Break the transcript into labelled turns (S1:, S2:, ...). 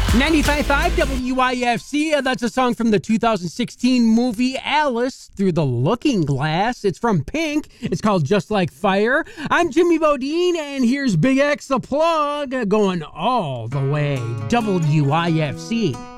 S1: 95.5 WIFC. That's a song from the 2016 movie Alice Through the Looking Glass. It's from Pink. It's called Just Like Fire. I'm Jimmy Bodine, and here's Big X the Plug going all the way. WIFC.